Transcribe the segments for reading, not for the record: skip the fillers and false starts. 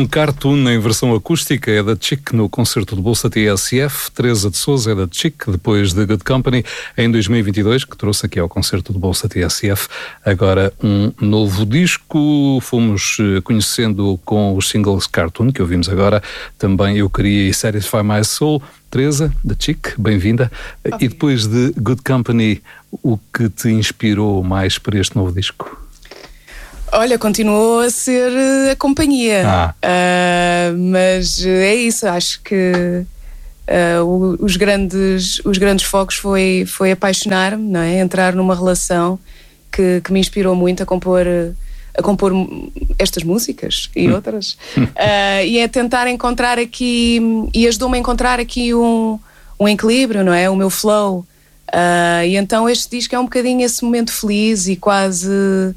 Um cartoon em versão acústica é da Chic no concerto de Bolsa TSF. Teresa de Sousa é da Chic, depois de Good Company em 2022, que trouxe aqui ao concerto de Bolsa TSF agora um novo disco. Fomos conhecendo com os singles Cartoon, que ouvimos agora, também Eu Queria e Satisfy My Soul. Teresa, da Chic, bem-vinda. E depois de Good Company, o que te inspirou mais para este novo disco? Olha, continuou a ser a companhia, mas é isso, acho que os grandes focos foi apaixonar-me, não é? Entrar numa relação que me inspirou muito a compor estas músicas e outras, e é tentar encontrar aqui, e ajudou-me a encontrar aqui um equilíbrio, não é? O meu flow, e então este disco é um bocadinho esse momento feliz e quase...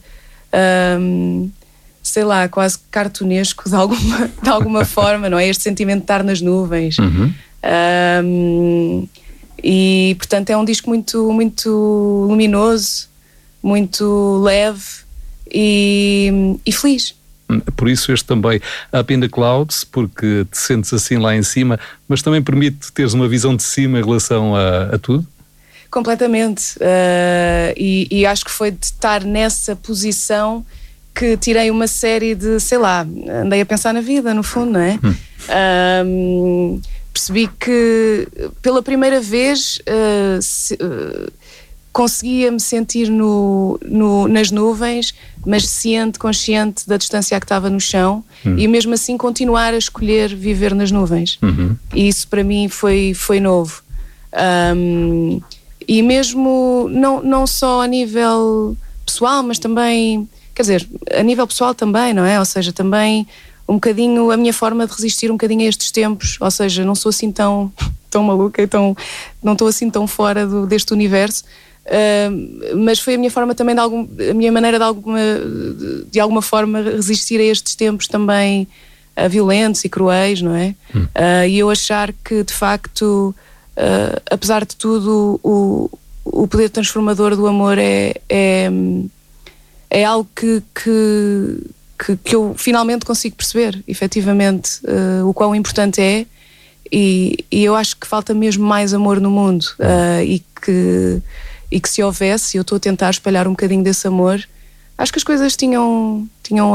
sei lá, quase cartunesco de alguma forma, não é? Este sentimento de estar nas nuvens. E portanto é um disco muito, muito luminoso, muito leve e feliz. Por isso este também Up in the Clouds, porque te sentes assim lá em cima, mas também permite teres uma visão de cima em relação a tudo? Completamente, e acho que foi de estar nessa posição que tirei uma série de, sei lá, andei a pensar na vida, no fundo, não é? Percebi que pela primeira vez conseguia me sentir nas nuvens, mas consciente da distância que estava no chão, e mesmo assim continuar a escolher viver nas nuvens. E isso para mim foi novo. E mesmo não só a nível pessoal, mas também, quer dizer, a nível pessoal também, não é? Ou seja, também um bocadinho a minha forma de resistir um bocadinho a estes tempos, ou seja, não sou assim tão maluca e não estou assim tão fora deste universo, mas foi a minha forma também, a minha maneira de alguma forma resistir a estes tempos também violentos e cruéis, não é? E eu achar que de facto... apesar de tudo, o poder transformador do amor é algo que eu finalmente consigo perceber, efetivamente, o quão importante é, e eu acho que falta mesmo mais amor no mundo, e que se houvesse, eu estou a tentar espalhar um bocadinho desse amor, acho que as coisas tinham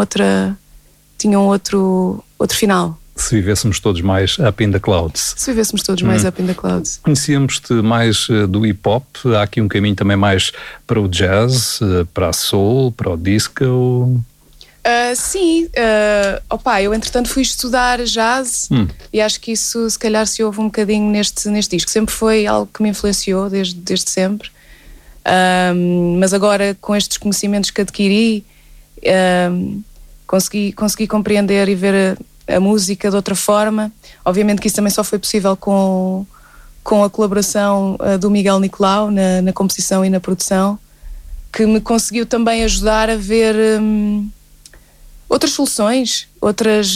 outro final. Se vivêssemos todos mais up in the clouds. Se vivêssemos todos mais up in the clouds. Conhecíamos-te mais do hip-hop, há aqui um caminho também mais para o jazz, para a soul, para o disco? Sim, eu entretanto fui estudar jazz, e acho que isso se calhar se ouve um bocadinho neste disco. Sempre foi algo que me influenciou desde sempre, mas agora com estes conhecimentos que adquiri, consegui compreender e ver a música de outra forma. Obviamente que isso também só foi possível com a colaboração do Miguel Nicolau na composição e na produção, que me conseguiu também ajudar a ver outras soluções, outras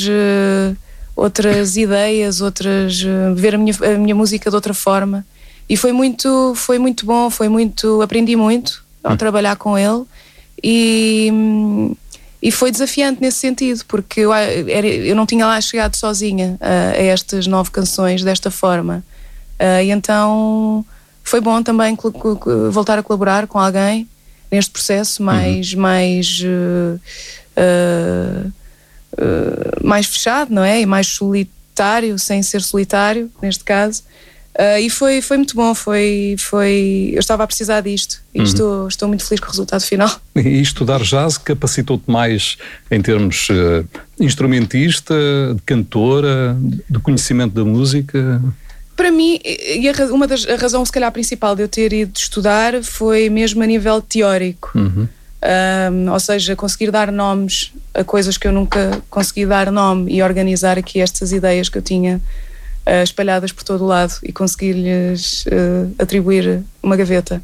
ideias, ver a minha música de outra forma, e foi muito bom, aprendi muito ao trabalhar com ele, e foi desafiante nesse sentido, porque eu não tinha lá chegado sozinha a estas 9 canções desta forma, e então foi bom também voltar a colaborar com alguém neste processo mais fechado, não é? E mais solitário, sem ser solitário neste caso. E foi muito bom, eu estava a precisar disto, e estou muito feliz com o resultado final. E estudar jazz capacitou-te mais em termos instrumentista, de cantora, de conhecimento da música? Para mim, a razão se calhar principal de eu ter ido estudar foi mesmo a nível teórico, ou seja, conseguir dar nomes a coisas que eu nunca consegui dar nome, e organizar aqui estas ideias que eu tinha espalhadas por todo o lado, e conseguir-lhes atribuir uma gaveta,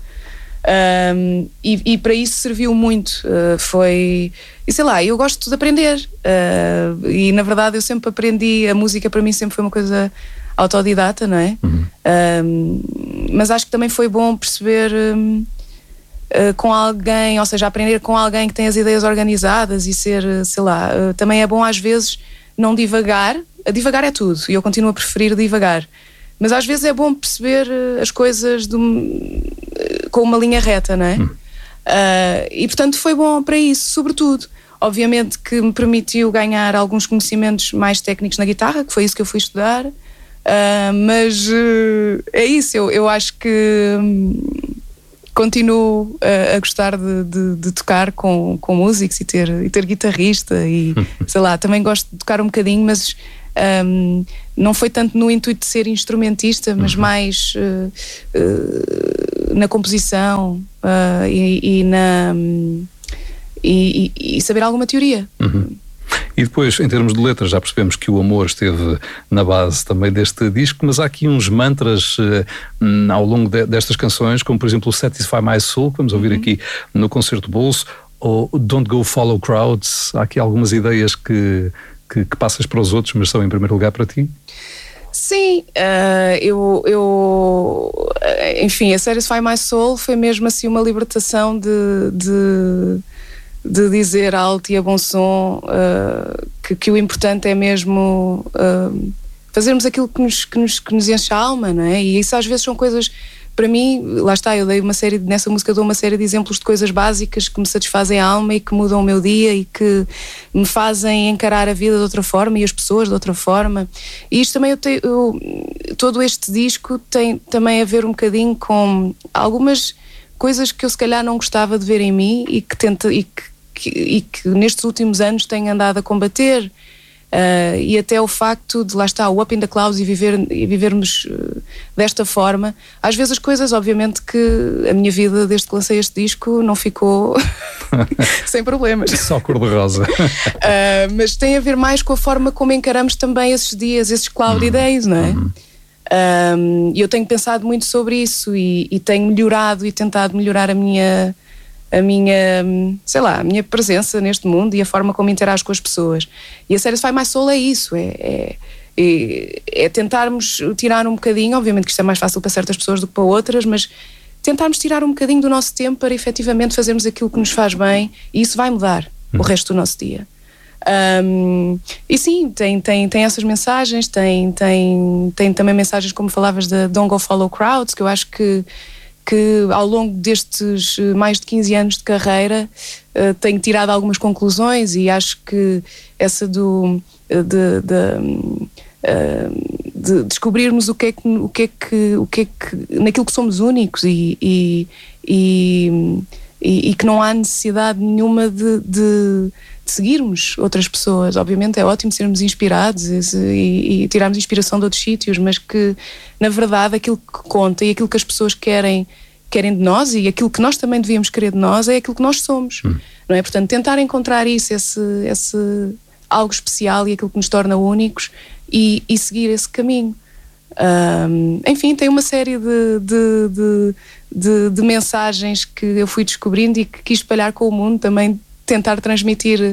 e para isso serviu muito. E sei lá, eu gosto de aprender, e na verdade eu sempre aprendi, a música para mim sempre foi uma coisa autodidata, não é? Mas acho que também foi bom perceber com alguém, ou seja, aprender com alguém que tem as ideias organizadas, e ser, sei lá, também é bom às vezes não divagar. A divagar é tudo, e eu continuo a preferir divagar. Mas às vezes é bom perceber as coisas com uma linha reta, não é? E portanto foi bom para isso, sobretudo. Obviamente que me permitiu ganhar alguns conhecimentos mais técnicos na guitarra, que foi isso que eu fui estudar. Mas é isso, eu acho que continuo a gostar de tocar com músicos e ter guitarrista e sei lá, também gosto de tocar um bocadinho, mas não foi tanto no intuito de ser instrumentista, mas mais na composição e saber alguma teoria. E depois, em termos de letras, já percebemos que o amor esteve na base também deste disco, mas há aqui uns mantras ao longo destas canções, como por exemplo o Satisfy My Soul, que vamos ouvir aqui no Concerto Bolso, ou Don't Go Follow Crowds. Há aqui algumas ideias que passas para os outros, mas são em primeiro lugar para ti? Sim, enfim, a Satisfy My Soul foi mesmo assim uma libertação de dizer alto e a bom som que o importante é mesmo fazermos aquilo que nos enche a alma, não é? E isso às vezes são coisas, para mim, lá está, eu dei nessa música dou uma série de exemplos de coisas básicas que me satisfazem a alma e que mudam o meu dia e que me fazem encarar a vida de outra forma e as pessoas de outra forma. E isto também todo este disco tem também a ver um bocadinho com algumas coisas que eu se calhar não gostava de ver em mim e que nestes últimos anos tenho andado a combater, e até o facto de, lá está, o Up in the Clouds e vivermos desta forma. Às vezes as coisas, obviamente que a minha vida desde que lancei este disco não ficou sem problemas. Só cor-de-rosa. Mas tem a ver mais com a forma como encaramos também esses dias, esses cloudy days, não é? E eu tenho pensado muito sobre isso e tenho melhorado e tentado melhorar a minha sei lá, a minha presença neste mundo e a forma como interajo com as pessoas. E a Satisfy My Soul é isso, é tentarmos tirar um bocadinho, obviamente que isto é mais fácil para certas pessoas do que para outras, mas tentarmos tirar um bocadinho do nosso tempo para efetivamente fazermos aquilo que nos faz bem, e isso vai mudar o resto do nosso dia. E sim, tem essas mensagens, tem também mensagens como falavas da Don't Go Follow Crowds, que eu acho que ao longo destes mais de 15 anos de carreira tenho tirado algumas conclusões, e acho que essa de descobrirmos o que é que naquilo que somos únicos e que não há necessidade nenhuma de seguirmos outras pessoas. Obviamente é ótimo sermos inspirados e tirarmos inspiração de outros sítios, mas que na verdade aquilo que conta e aquilo que as pessoas querem de nós e aquilo que nós também devíamos querer de nós é aquilo que nós somos, não é? Portanto, tentar encontrar isso, esse algo especial e aquilo que nos torna únicos e seguir esse caminho. Enfim, tem uma série de mensagens que eu fui descobrindo e que quis espalhar com o mundo, também tentar transmitir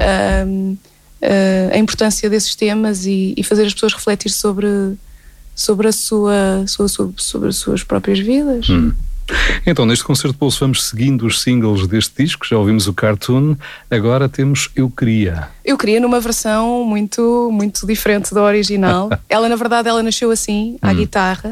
a importância desses temas e fazer as pessoas refletir sobre as suas próprias vidas. Então, neste Concerto Bolso vamos seguindo os singles deste disco. Já ouvimos o Cartoon, agora temos Eu Queria. Eu Queria numa versão muito, muito diferente da original. Na verdade, ela nasceu assim, à guitarra,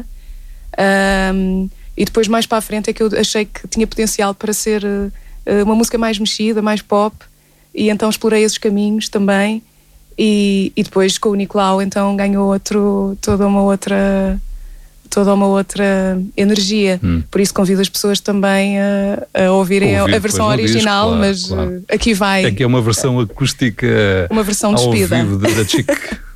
e depois mais para a frente é que eu achei que tinha potencial para ser uma música mais mexida, mais pop, e então explorei esses caminhos também, e depois com o Nicolau então ganhou toda uma outra energia. Por isso convido as pessoas também a ouvirem a versão original, disco, mas claro. Aqui vai. É que é uma versão acústica, uma versão ao despida vivo da Chick.